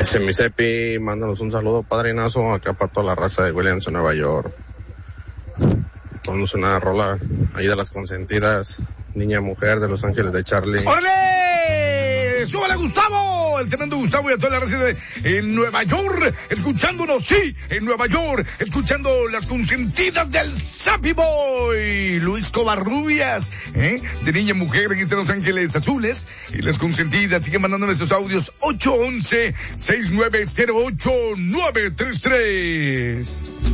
Ese mi Cepi, mándanos un saludo, padrinazo, acá para toda la raza de Williams, Nueva York. Ponnos una rola ahí de las consentidas, niña mujer de Los Ángeles de Charlie. ¡Órale! ¡Súbale, Gustavo! El tremendo Gustavo y a toda la raza en Nueva York, escuchándonos, sí, en Nueva York, escuchando las consentidas del Zappy Boy, Luis Covarrubias, de niña mujer, aquí está Los Ángeles Azules, y las consentidas, siguen mandándome sus audios, 811-6908-933.